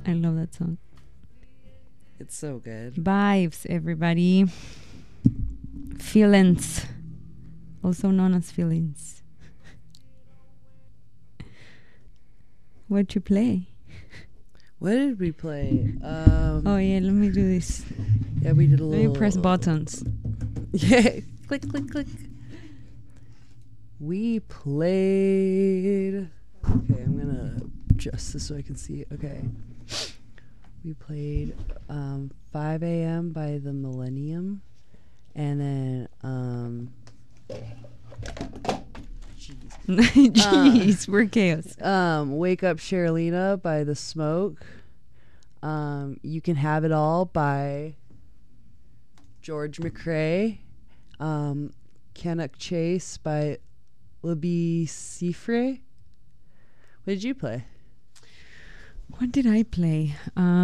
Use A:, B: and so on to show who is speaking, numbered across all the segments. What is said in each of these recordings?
A: I love that song.
B: It's so good.
A: Vibes, everybody. Feelings, also known as feelings. What'd you play?
B: What did we play?
A: Oh yeah, let me do this.
B: Yeah, we did a
A: Let
B: little.
A: me press buttons.
B: Yeah, click, click, click. We played. Okay, I'm gonna adjust this so I can see it. Okay. We played 5 a.m. by the Millennium, and then
A: Jeez, we're chaos.
B: Wake Up Sherlina by The Smoke. You Can Have It All by George McRae. Canuck Chase by Libby Cifre. What did you play?
A: What did I play?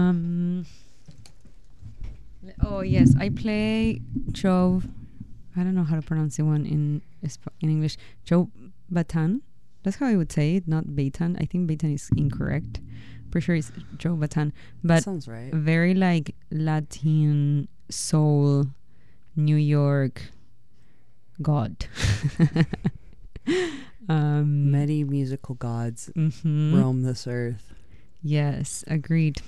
A: Oh yes, I play Joe. I don't know how to pronounce the one in English. Joe Batan. That's how I would say it, not Batan. I think Batan is incorrect. Pretty sure it's Joe Batan. But
B: That sounds right.
A: very like Latin soul, New York god.
B: Many musical gods roam this earth.
A: Yes, agreed.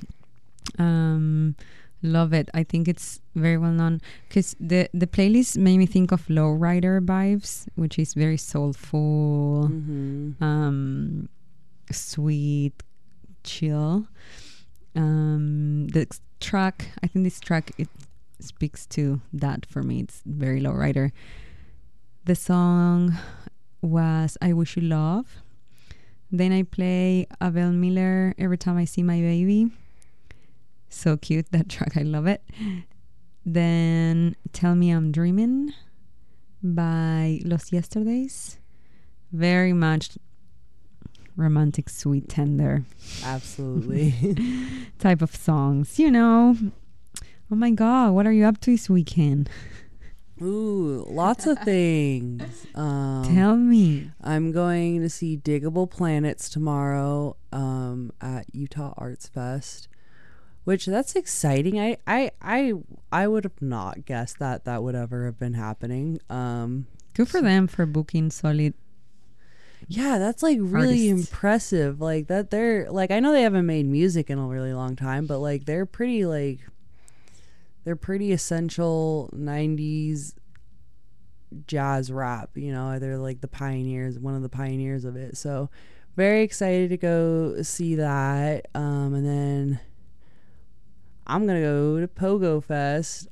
A: Love it. I think it's very well known because the playlist made me think of Lowrider vibes, which is very soulful, sweet, chill. The track, I think this track, it speaks to that for me. It's very Lowrider. The song was I Wish You Love. Then I play Abel Miller, Every Time I See My Baby. So cute, that track, I love it. Then Tell Me I'm Dreaming by Los Yesterdays. Very much romantic, sweet, tender.
B: Absolutely.
A: Type of songs, you know. Oh my God, what are you up to this weekend?
B: Ooh, lots of things.
A: Tell me.
B: I'm going to see Diggable Planets tomorrow at Utah Arts Fest, which that's exciting. I would have not guessed that would ever have been happening.
A: Good for them for booking solid.
B: Yeah, that's like really
A: artists.
B: impressive. Like that they're like, I know they haven't made music in a really long time, but like they're pretty essential 90s jazz rap, you know. They're like the pioneers, one of the pioneers of it. So very excited to go see that. And then I'm gonna go to Pogo Fest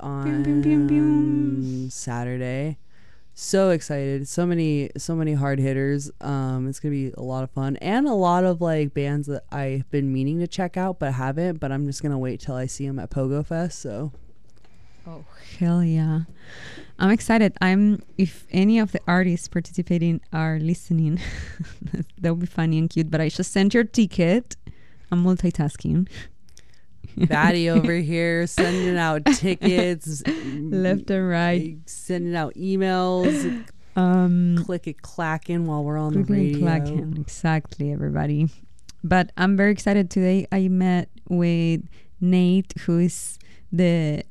B: on Saturday. So excited. So many hard hitters. It's gonna be a lot of fun and a lot of like bands that I've been meaning to check out but haven't, but I'm just gonna wait till I see them at Pogo Fest. So
A: oh hell yeah, I'm excited. If any of the artists participating are listening, that would be funny and cute, but I just sent your ticket. I'm multitasking.
B: Batty over here sending out tickets
A: left and right,
B: sending out emails, click it clacking while we're on the radio.
A: Clacking. Exactly, everybody. But I'm very excited today. I met with Nate, who is the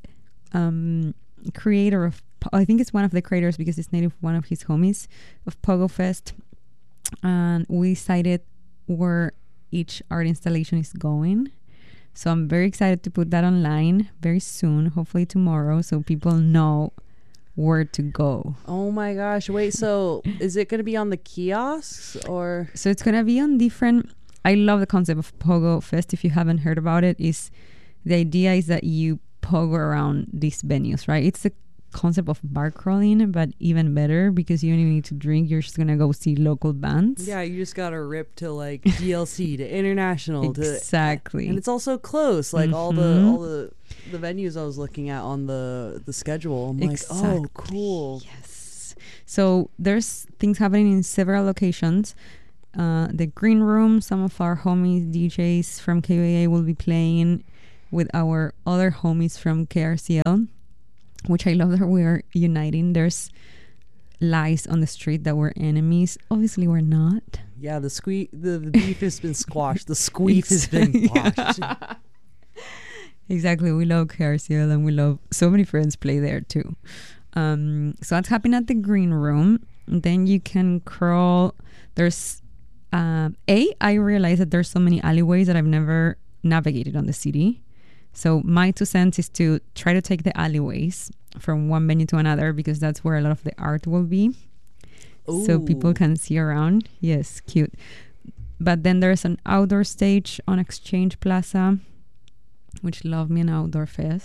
A: creator of, I think it's one of the creators because it's native one of his homies of Pogo Fest, and we decided where each art installation is going. So I'm very excited to put that online very soon, hopefully tomorrow, so people know where to go.
B: Oh my gosh, wait, so is it going to be on the kiosks or?
A: So it's going to be on different, I love the concept of Pogo Fest. If you haven't heard about it, is the idea is that you pogo around these venues, right? It's the concept of bar crawling, but even better because you don't even need to drink. You're just gonna go see local bands.
B: Yeah, you just gotta rip to like DLC to international.
A: Exactly.
B: And it's also close. Like all the venues I was looking at on the schedule. I'm like, oh, cool.
A: Yes. So there's things happening in several locations. The Green Room, some of our homies DJs from KUAA will be playing with our other homies from KRCL, which I love that we're uniting. There's lies on the street that we're enemies. Obviously, we're not.
B: Yeah, the beef has been squashed. The squeef has been quashed.
A: Exactly. We love KRCL and we love so many friends play there too. So that's happening at the green room. And then you can crawl. There's I realized that there's so many alleyways that I've never navigated on the city. So my 2 cents is to try to take the alleyways from one venue to another because that's where a lot of the art will be.
B: Ooh.
A: So people can see around. Yes, cute. But then there's an outdoor stage on Exchange Plaza, which love me an outdoor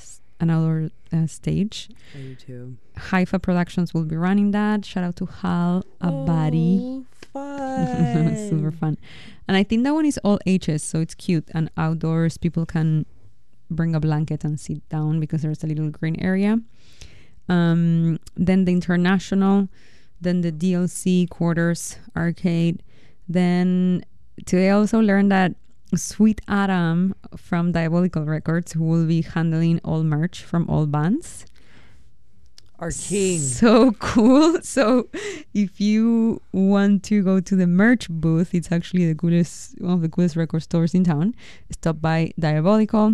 A: stage.
B: I do too.
A: Haifa Productions will be running that. Shout out to Hal Abadi.
B: Oh, fun.
A: Super fun. And I think that one is all ages, so it's cute. And outdoors, people can bring a blanket and sit down because there's a little green area. Then the International, then the DLC Quarters Arcade. Then today I also learned that Sweet Adam from Diabolical Records, who will be handling all merch from all bands.
B: Our king.
A: So cool. So if you want to go to the merch booth, it's actually one of the coolest record stores in town. Stop by Diabolical.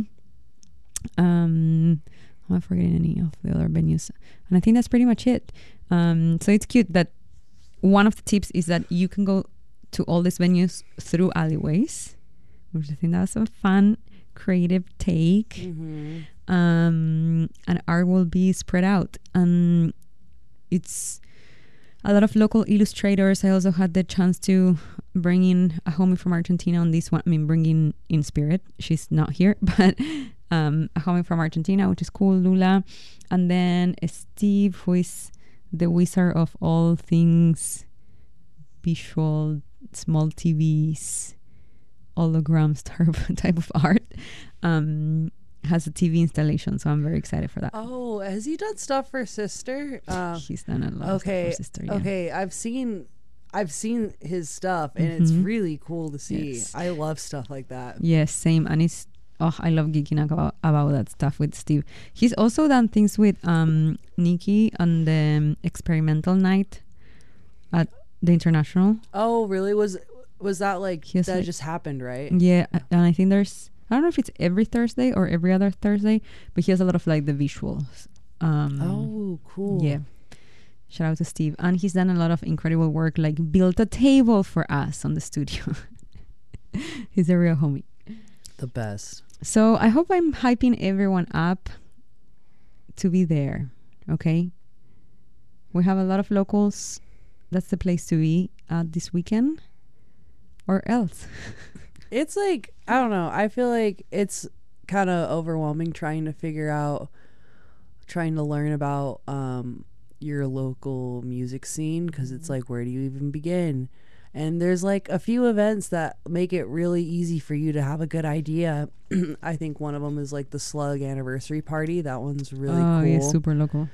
A: I'm not forgetting any of the other venues. And I think that's pretty much it. So it's cute that one of the tips is that you can go to all these venues through alleyways, which I think that's a fun, creative take.
B: Mm-hmm.
A: And art will be spread out. And it's a lot of local illustrators. I also had the chance to bring in a homie from Argentina on this one. I mean, bring in spirit. She's not here, but a homie from Argentina, which is cool, Lula. And then Steve, who is the wizard of all things visual, small TVs, holograms type of art, has a TV installation, so I'm very excited for that.
B: Oh, has he done stuff for Sister?
A: He's done a lot of stuff for Sister. Yeah.
B: Okay, I've seen his stuff, and it's really cool to see.
A: Yes.
B: I love stuff like that.
A: Yes, same. And it's I love geeking about that stuff with Steve. He's also done things with Nikki on the experimental night at the International.
B: Oh, really? Was that like that
A: like,
B: just happened, right?
A: Yeah, and I think I don't know if it's every Thursday or every other Thursday, but he has a lot of like the visuals.
B: Oh, cool.
A: Yeah. Shout out to Steve. And he's done a lot of incredible work, like built a table for us on the studio. He's a real homie.
B: The best.
A: So I hope I'm hyping everyone up to be there. Okay. We have a lot of locals. That's the place to be this weekend. Or else.
B: It's like, I don't know. I feel like it's kind of overwhelming trying to learn about your local music scene, because it's like, where do you even begin? And there's like a few events that make it really easy for you to have a good idea. I think one of them is like the Slug anniversary party. That one's really cool.
A: Oh, yeah, super local.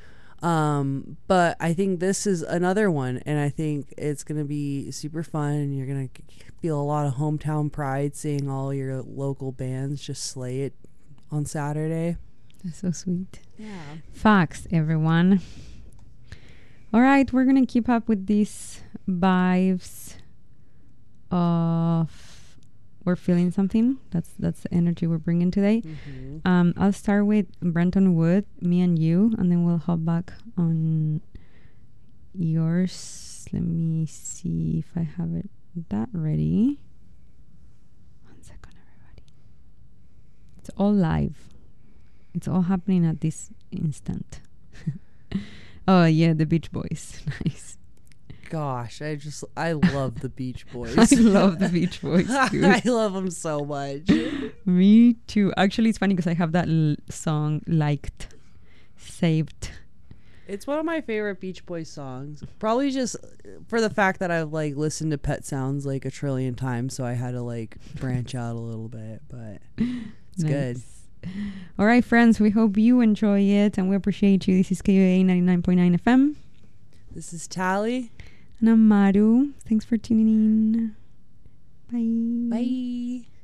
B: But I think this is another one, and I think it's going to be super fun, and you're going to feel a lot of hometown pride seeing all your local bands just slay it on Saturday.
A: That's so sweet.
B: Yeah.
A: Facts, everyone. All right, we're going to keep up with these vibes of we're feeling something. That's the energy we're bringing today.
B: Mm-hmm.
A: I'll start with Brenton Wood, Me and You, and then we'll hop back on yours. Let me see if I have that ready. 1 second, everybody. It's all live. It's all happening at this instant. Oh yeah, the Beach Boys. Nice.
B: Gosh, I love the Beach Boys.
A: I love the Beach Boys too.
B: I love them so much.
A: Me too. Actually, it's funny because I have that song saved.
B: It's one of my favorite Beach Boys songs. Probably just for the fact that I've like listened to Pet Sounds like a trillion times, so I had to like branch out a little bit, but it's good.
A: All right, friends, we hope you enjoy it and we appreciate you. This is KUA 99.9 FM.
B: This is Tally.
A: And I'm Maru. Thanks for tuning in. Bye.
B: Bye.